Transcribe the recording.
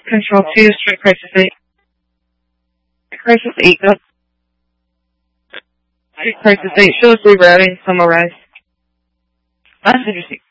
Control 2, Street Crisis 8. Crisis 8, go. Street Crisis 8, shows rerouting, summarize. Message received.